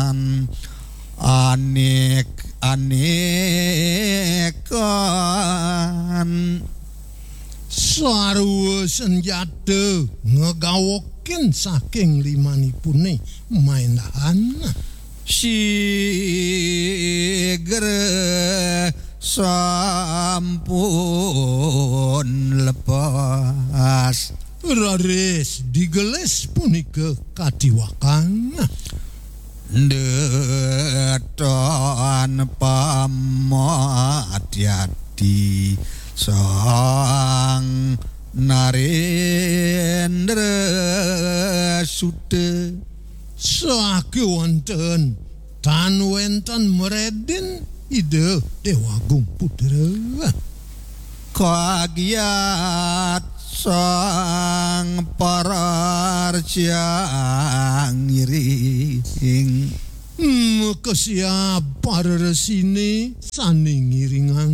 anekan sarwa senjata ngegawoken saking limanipune mainan sigere sampun lepas raris digeles punika kadiwakan deton pamadyadi sang narendra sude saking wonten tan wenten meredin ide Dewagung Putra kagiat sang pararja ngiring kesiap para resine saning ngiringan